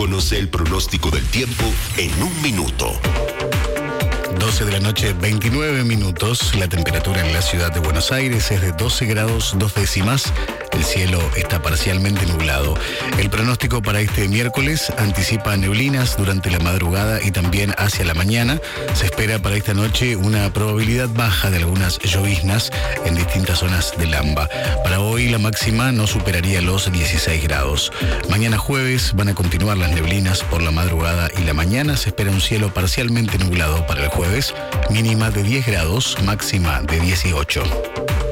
Conoce el pronóstico del tiempo en un minuto. 12 de la noche, 29 minutos. La temperatura en la ciudad de Buenos Aires es de 12 grados 2 décimas. El cielo está parcialmente nublado. El pronóstico para este miércoles anticipa neblinas durante la madrugada y también hacia la mañana. Se espera para esta noche una probabilidad baja de algunas lloviznas en distintas zonas del AMBA. Para hoy la máxima no superaría los 16 grados. Mañana jueves van a continuar las neblinas por la madrugada y la mañana. Se espera un cielo parcialmente nublado para el jueves, mínima de 10 grados, máxima de 18.